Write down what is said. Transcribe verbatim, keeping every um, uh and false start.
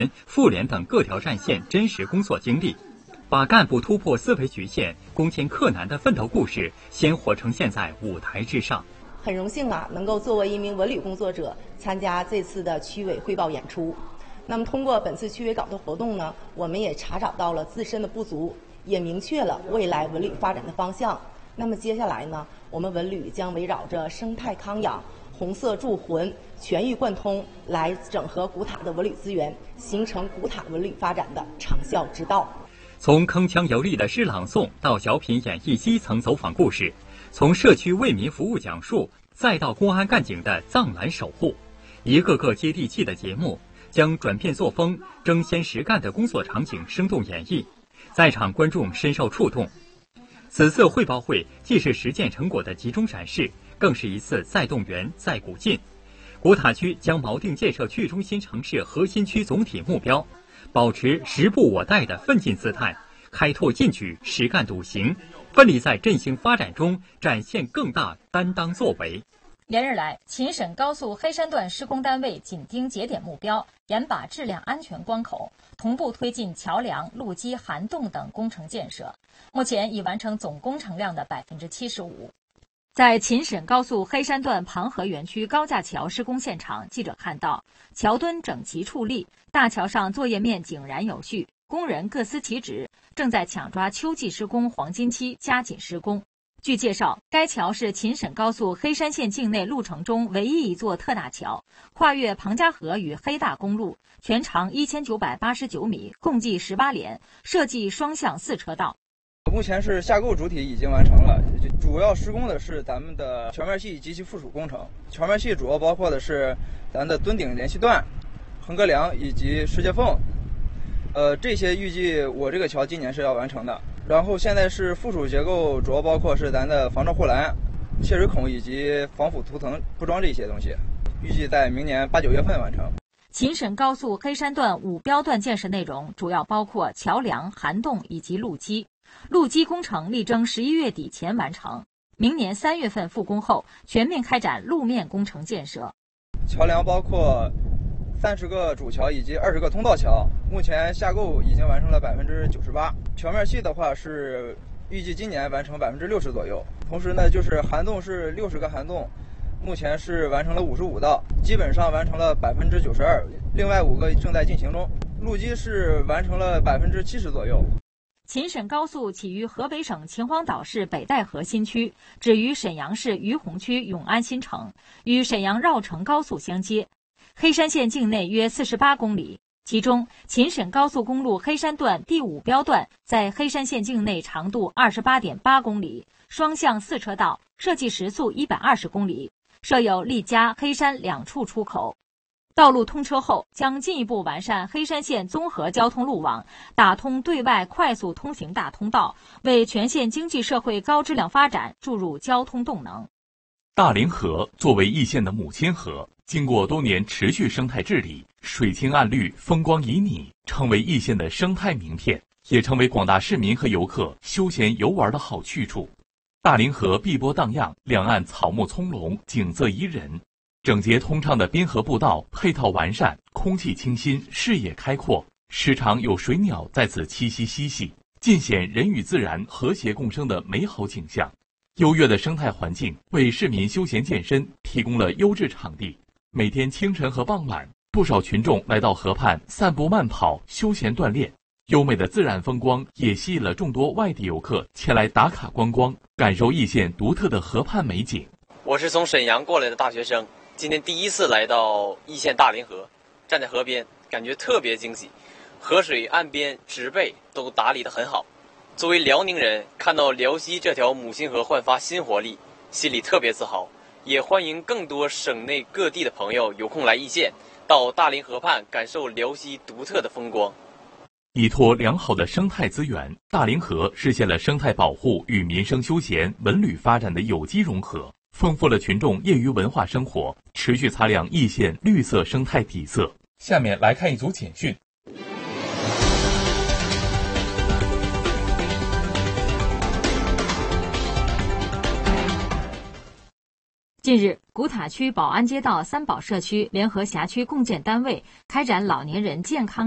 妇联等各条战线真实工作经历，把干部突破思维局限、攻坚克难的奋斗故事鲜活呈现在舞台之上。 很荣幸啊，能够作为一名文旅工作者参加这次的区委汇报演出。那么通过本次区委搞的活动呢，我们也查找到了自身的不足，也明确了未来文旅发展的方向。那么接下来呢，我们文旅将围绕着生态康养、红色铸魂、全域贯通来整合古塔的文旅资源，形成古塔文旅发展的长效之道。 从铿锵有力的诗朗诵到小品演绎基层走访故事，从社区为民服务讲述，再到公安干警的藏蓝守护，一个个接地气的节目将转变作风、争先实干的工作场景生动演绎，在场观众深受触动。此次汇报会既是实践成果的集中展示，更是一次再动员、再鼓劲。古塔区将锚定建设区中心城市核心区总体目标，保持时不我待的奋进姿态，开拓进取、实干笃行，奋力在振兴发展中展现更大担当作为。 连日来，秦沈高速黑山段施工单位紧盯节点目标，严把质量安全关口，同步推进桥梁、路基、涵洞等工程建设，目前已完成总工程量的百分之七十五。在秦沈高速黑山段庞河园区高架桥施工现场，记者看到桥墩整齐矗立，大桥上作业面井然有序，工人各司其职，正在抢抓秋季施工黄金期，加紧施工。据介绍，该桥是秦沈高速黑山县境内路程中唯一一座特大桥，跨越庞家河与黑大公路，全长一千九百八十九米，共计十八连，设计双向四车道。 目前是下构主体已经完成了，主要施工的是咱们的桥面系及其附属工程。桥面系主要包括的是咱的墩顶联系段、横隔梁以及石阶缝，呃，这些预计我这个桥今年是要完成的。然后现在是附属结构，主要包括是咱的防潮护栏、泄水孔以及防腐涂层铺装这些东西，预计在明年八九月份完成。 秦沈高速黑山段五标段建设内容主要包括桥梁、涵洞以及路基。路基工程力争十一月底前完成，明年三月份复工后全面开展路面工程建设。 桥梁包括三十个主桥以及二十个通道桥，目前下构已经完成了百分之九十八。桥面系的话是预计今年完成百分之六十左右。同时呢，就是涵洞是六十个涵洞，目前是完成了五十五道，基本上完成了百分之九十二，另外五个正在进行中。路基是完成了百分之七十左右。 秦沈高速起于河北省秦皇岛市北戴河新区，止于沈阳市于洪区永安新城，与沈阳绕城高速相接。黑山县境内约四十八公里，其中秦沈高速公路黑山段第五标段在黑山县境内长度 二十八点八公里，双向四车道，设计时速一百二十公里，设有丽家、黑山两处出口。道路通车后，将进一步完善黑山县综合交通路网，打通对外快速通行大通道，为全县经济社会高质量发展注入交通动能。 大凌河作为易县的母亲河，经过多年持续生态治理，水清岸绿，风光旖旎，成为易县的生态名片，也成为广大市民和游客休闲游玩的好去处。大凌河碧波荡漾，两岸草木葱茏，景色宜人。整洁通畅的滨河步道配套完善，空气清新，视野开阔，时常有水鸟在此栖息嬉戏，尽显人与自然和谐共生的美好景象。优越的生态环境为市民休闲健身提供了优质场地。每天清晨和傍晚，不少群众来到河畔散步慢跑，休闲锻炼。优美的自然风光也吸引了众多外地游客前来打卡观光，感受易县独特的河畔美景。 我是从沈阳过来的大学生，今天第一次来到易县大凌河，站在河边感觉特别惊喜，河水岸边植被都打理得很好。作为辽宁人，看到辽西这条母亲河焕发新活力，心里特别自豪，也欢迎更多省内各地的朋友有空来易县，到大凌河畔感受辽西独特的风光。 依托良好的生态资源，大凌河实现了生态保护与民生休闲、文旅发展的有机融合，丰富了群众业余文化生活，持续擦亮易县绿色生态底色。下面来看一组简讯。 近日，古塔区保安街道三宝社区联合辖区共建单位开展老年人健康